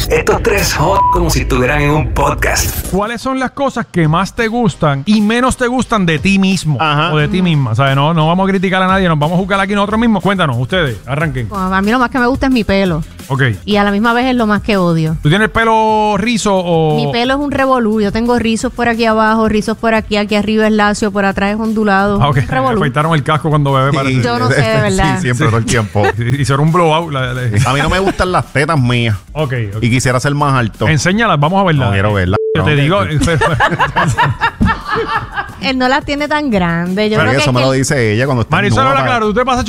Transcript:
Estos tres hot como si estuvieran en un podcast. ¿Cuáles son las cosas que más te gustan y menos te gustan de ti mismo? Ajá. O de ti misma. ¿Sabes? No vamos a criticar a nadie, nos vamos a juzgar aquí nosotros mismos. Cuéntanos, ustedes, arranquen. Bueno, a mí lo más que me gusta es mi pelo. Ok. Y a la misma vez es lo más que odio. ¿Tú tienes el pelo rizo o...? Mi pelo es un revolú. Yo tengo rizos por aquí abajo, rizos por aquí arriba es lacio, por atrás es ondulado. Ah, ok. Un revolú. Afeitaron el casco cuando bebé parece. Yo no sé, de verdad. Sí, siempre, todo el tiempo. Hicieron un blowout. A mí no me gustan las tetas mías. Ok. Y quisiera ser más alto. Enséñalas, vamos a verlas. No quiero verlas. Yo te digo... Él no la tiene tan grande. Yo Pero creo que eso es me que lo él- dice ella cuando está Marisol, nueva. habla claro. ¿Tú te pasas